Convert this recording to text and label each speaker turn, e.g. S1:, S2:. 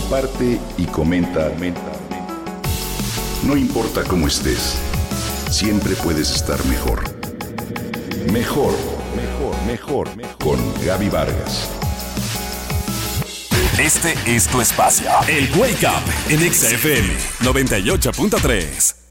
S1: comparte y comenta. No importa cómo estés, siempre puedes estar mejor. Mejor con Gaby Vargas.
S2: Este es tu espacio, el Wake Up en XFM 98.3.